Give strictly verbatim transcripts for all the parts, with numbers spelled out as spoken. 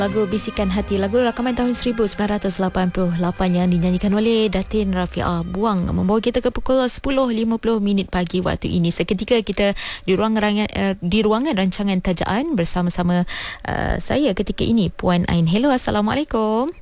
Lagu Bisikan Hati, lagu rakaman tahun seribu sembilan ratus lapan puluh lapan yang dinyanyikan oleh Datin Rafiah Buang, membawa kita ke pukul sepuluh lima puluh minit pagi waktu ini. Seketika kita di ruang rangan, uh, di ruangan rancangan tajaan bersama-sama uh, saya ketika ini, Puan Ain. Hello, Assalamualaikum.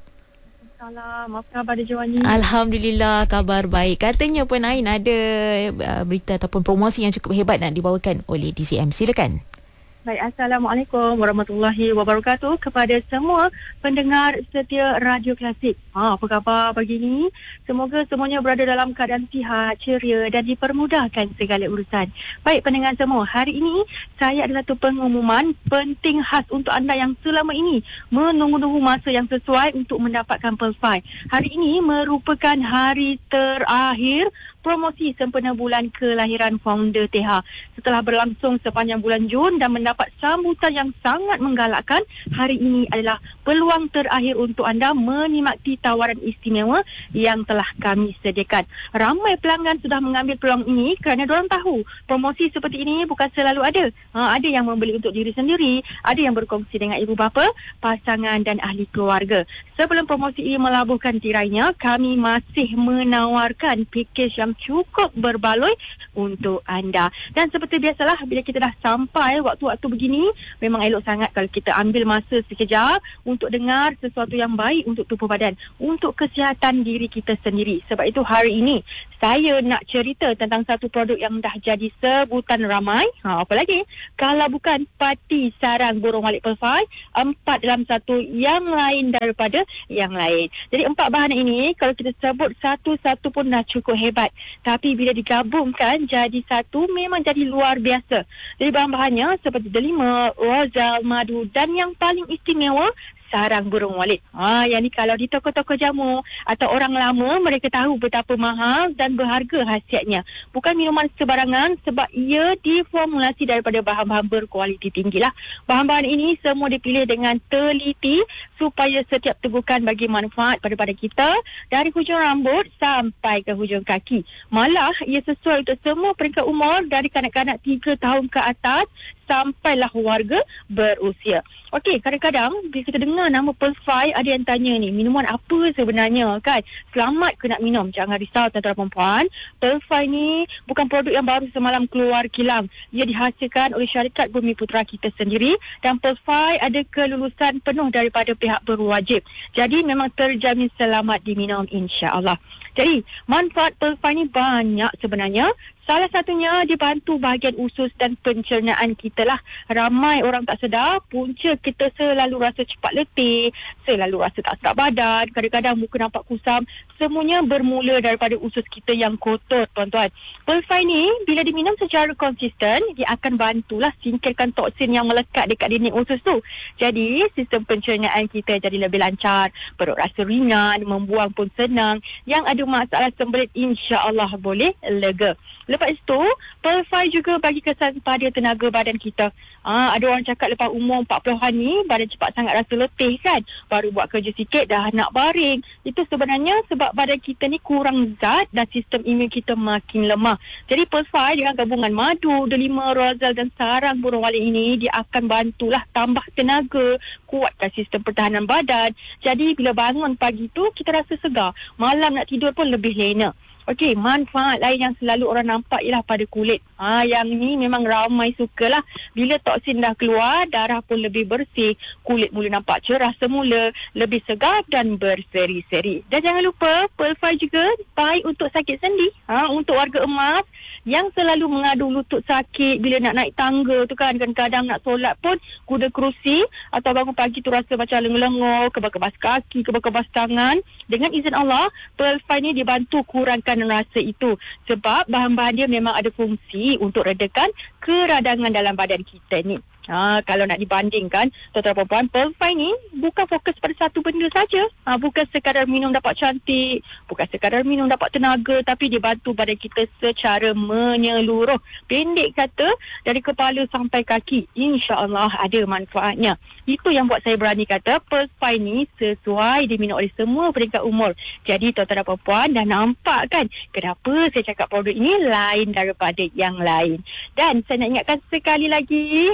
Salam, apa khabar Dija Wani? Alhamdulillah, kabar baik. Katanya Puan Ain ada uh, berita ataupun promosi yang cukup hebat nak dibawakan oleh D C M. Silakan. Baik, Assalamualaikum warahmatullahi wabarakatuh kepada semua pendengar setia Radio Klasik. Ha, apa khabar pagi ini? Semoga semuanya berada dalam keadaan sihat, ceria dan dipermudahkan segala urusan. Baik pendengar semua, hari ini saya ada satu pengumuman penting khas untuk anda yang selama ini menunggu-nunggu masa yang sesuai untuk mendapatkan Pearl five. Hari ini merupakan hari terakhir promosi sempena bulan kelahiran founder T H. Setelah berlangsung sepanjang bulan Jun dan mendapat sambutan yang sangat menggalakkan, hari ini adalah peluang terakhir untuk anda menikmati tawaran istimewa yang telah kami sediakan. Ramai pelanggan sudah mengambil peluang ini kerana diorang tahu promosi seperti ini bukan selalu ada. Ha, ada yang membeli untuk diri sendiri, ada yang berkongsi dengan ibu bapa, pasangan dan ahli keluarga. Sebelum promosi ini melabuhkan tirainya, kami masih menawarkan pakej yang cukup berbaloi untuk anda. Dan seperti biasalah, bila kita dah sampai waktu-waktu begini, memang elok sangat kalau kita ambil masa sekejap untuk dengar sesuatu yang baik untuk tubuh badan, untuk kesihatan diri kita sendiri. Sebab itu hari ini saya nak cerita tentang satu produk yang dah jadi sebutan ramai. Ha, apa lagi? Kalau bukan Pati Sarang Burung Walit Pearl five, empat dalam satu yang lain daripada yang lain. Jadi empat bahan ini kalau kita sebut satu-satu pun dah cukup hebat. Tapi bila digabungkan jadi satu, memang jadi luar biasa. Jadi bahan-bahannya seperti delima, rozal, madu dan yang paling istimewa, sarang burung walit. Ha, yang ni kalau di toko-toko jamu atau orang lama, mereka tahu betapa mahal dan berharga khasiatnya. Bukan minuman sebarangan sebab ia diformulasi daripada bahan-bahan berkualiti tinggi lah. Bahan-bahan ini semua dipilih dengan teliti supaya setiap tegukan bagi manfaat pada pada kita dari hujung rambut sampai ke hujung kaki. Malah ia sesuai untuk semua peringkat umur dari kanak-kanak tiga tahun ke atas sampailah warga berusia. Okey, kadang-kadang bila kita dengar nama Pearl five, ada yang tanya ni, minuman apa sebenarnya kan? Selamat ke nak minum? Jangan risau tuan-tuan dan puan. Pearl five ni bukan produk yang baru semalam keluar kilang. Ia dihasilkan oleh syarikat Bumi Putera kita sendiri dan Pearl five ada kelulusan penuh daripada pihak berwajib. Jadi memang terjamin selamat diminum insya-Allah. Jadi manfaat Pearl five ni banyak sebenarnya. Salah satunya dibantu bahagian usus dan pencernaan kita lah. Ramai orang tak sedar, punca kita selalu rasa cepat letih, selalu rasa tak sedap badan, kadang-kadang muka nampak kusam. Semuanya bermula daripada usus kita yang kotor, tuan-tuan. Pearl five ni bila diminum secara konsisten, dia akan bantulah singkirkan toksin yang melekat dekat dinding usus tu. Jadi sistem pencernaan kita jadi lebih lancar, perut rasa ringan, membuang pun senang. Yang ada masalah sembelit insya-Allah boleh lega. Lepas itu, Pearl five juga bagi kesan pada tenaga badan kita. Ha, ada orang cakap lepas umur empat puluhan ni, badan cepat sangat rasa letih kan. Baru buat kerja sikit dah nak baring. Itu sebenarnya sebab badan kita ni kurang zat dan sistem imun kita makin lemah. Jadi Pearl five dengan gabungan madu, delima, rozal dan sarang burung walit ini, dia akan bantulah tambah tenaga, kuatkan sistem pertahanan badan. Jadi bila bangun pagi tu, kita rasa segar. Malam nak tidur pun lebih lena. Okey, manfaat lain yang selalu orang nampak ialah pada kulit. Ha, yang ni memang ramai sukalah. Bila toksin dah keluar, darah pun lebih bersih, kulit mula nampak cerah semula, lebih segar dan berseri-seri. Dan jangan lupa, Pearl five juga baik untuk sakit sendi. Ha, untuk warga emas yang selalu mengadu lutut sakit bila nak naik tangga tu kan, kadang-kadang nak solat pun kuda kerusi atau bangun pagi tu rasa macam lengur-lengur, kebas-kebas kaki, kebas-kebas tangan. Dengan izin Allah, Pearl five ni dibantu kurangkan rasa itu sebab bahan-bahan dia memang ada fungsi untuk redakan keradangan dalam badan kita ni. Ha, kalau nak dibandingkan, tuan-tuan dan puan, Pearl five ni bukan fokus pada satu benda saja. Ha, bukan sekadar minum dapat cantik, bukan sekadar minum dapat tenaga, tapi dia bantu badan kita secara menyeluruh. Pendek kata, dari kepala sampai kaki, insya-Allah ada manfaatnya. Itu yang buat saya berani kata Pearl five ni sesuai diminum oleh semua peringkat umur. Jadi tuan-tuan dan puan dah nampak kan kenapa saya cakap produk ini lain daripada yang lain. Dan saya nak ingatkan sekali lagi, hari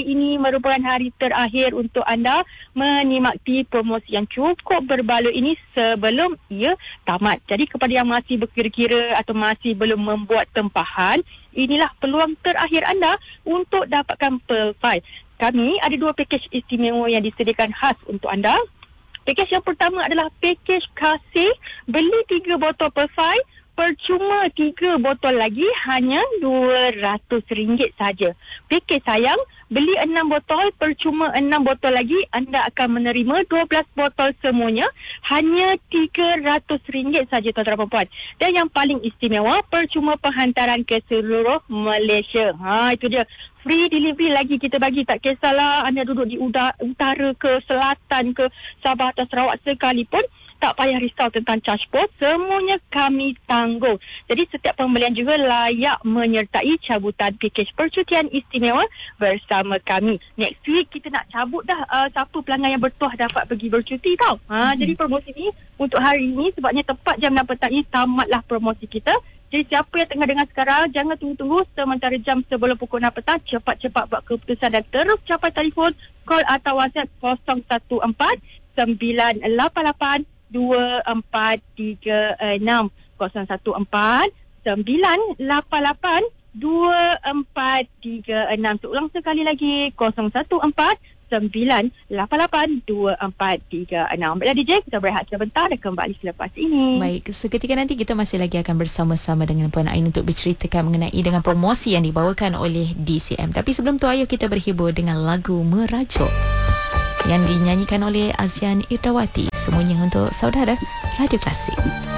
ini merupakan hari terakhir untuk anda menikmati promosi yang cukup berbaloi ini sebelum ia tamat. Jadi kepada yang masih berkira-kira atau masih belum membuat tempahan, inilah peluang terakhir anda untuk dapatkan Pearl lima. Kami ada dua pakej istimewa yang disediakan khas untuk anda. Pakej yang pertama adalah pakej kasih beli tiga botol Pearl lima, percuma tiga botol lagi hanya dua ratus ringgit saja. Pakej sayang, beli enam botol, percuma enam botol lagi, anda akan menerima dua belas botol semuanya hanya tiga ratus ringgit saja, tuan-tuan dan puan. Dan yang paling istimewa, percuma penghantaran ke seluruh Malaysia. Ha, itu dia. Free delivery lagi kita bagi, tak kisahlah anda duduk di utara ke selatan ke Sabah atau Sarawak sekalipun, tak payah risau tentang charge pos, semuanya kami tanggung. Jadi setiap pembelian juga layak menyertai cabutan pakej percutian istimewa bersama kami. Next week kita nak cabut dah uh, siapa pelanggan yang bertuah dapat pergi bercuti tau. Ha, hmm. Jadi promosi ni untuk hari ini sebabnya tepat jam enam petang ini tamatlah promosi kita. Jadi siapa yang tengah dengar sekarang, jangan tunggu-tunggu sementara jam sebelum pukul enam petang, cepat-cepat buat keputusan dan terus capai telefon, call atau WhatsApp kosong satu empat sembilan lapan lapan dua empat tiga enam kosong satu empat sembilan lapan lapan dua empat tiga enam. Seulang sekali lagi, kosong satu empat sembilan lapan lapan dua empat tiga enam. Baiklah D J, kita berehat sebentar dan kembali selepas ini. Baik, seketika nanti kita masih lagi akan bersama-sama dengan Puan Ain untuk berceritakan mengenai dengan promosi yang dibawakan oleh D C M. Tapi sebelum tu, ayo kita berhibur dengan lagu Merajuk yang dinyanyikan oleh Azian Irdawati. Semuanya untuk saudara Radio Klasik.